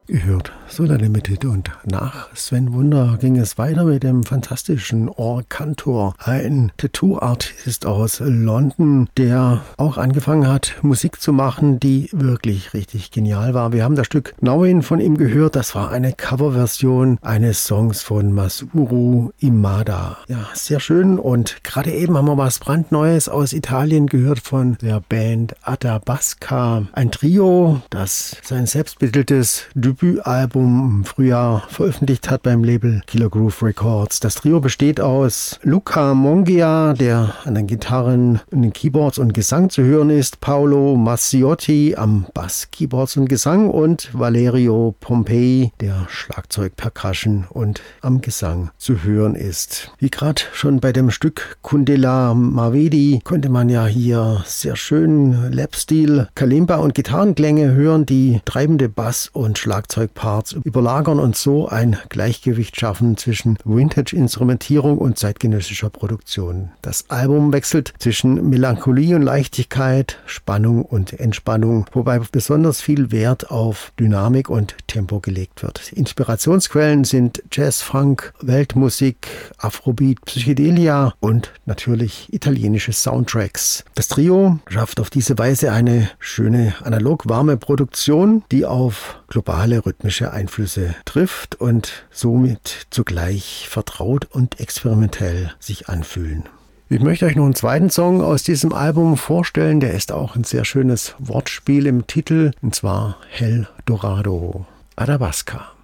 gehört Solar Limited, und nach Sven Wunder ging es weiter mit dem fantastischen Or-Kantor, ein Tattoo-Artist aus London, der auch angefangen hat, Musik zu machen, die wirklich richtig genial war. Wir haben das Stück Nauin von ihm gehört, das war eine Coverversion eines Songs von Masuru Imada. Ja, sehr schön, und gerade eben haben wir was brandneues aus Italien gehört von der Band Athabasca, ein Trio, das sein selbstbetiteltes Debütalbum im Frühjahr veröffentlicht hat beim Label Killer Groove Records. Das Trio besteht aus Luca Mongia, der an den Gitarren, an den Keyboards und Gesang zu hören ist, Paolo Mazziotti am Bass, Keyboards und Gesang und Valerio Pompei, der Schlagzeug, Percussion und am Gesang zu hören ist. Wie gerade schon bei dem Stück Kundela Mavedi konnte man ja hier sehr schön Lapstil, Kalimba und Gitarrenklänge hören, die treibende Bass- und Schlagzeugparts überlagern und so ein Gleichgewicht schaffen zwischen Vintage-Instrumentierung und zeitgenössischer Produktion. Das Album wechselt zwischen Melancholie und Leichtigkeit, Spannung und Entspannung, wobei besonders viel Wert auf Dynamik und Tempo gelegt wird. Inspirationsquellen sind Jazz, Funk, Weltmusik, Afrobeat, Psychedelia und natürlich italienische Soundtracks. Das Trio schafft auf diese Weise eine schöne, analog warme Produktion, die auf globale rhythmische Einflüsse trifft und somit zugleich vertraut und experimentell sich anfühlen. Ich möchte euch noch einen zweiten Song aus diesem Album vorstellen, der ist auch ein sehr schönes Wortspiel im Titel, und zwar Hell Dorado, Athabasca.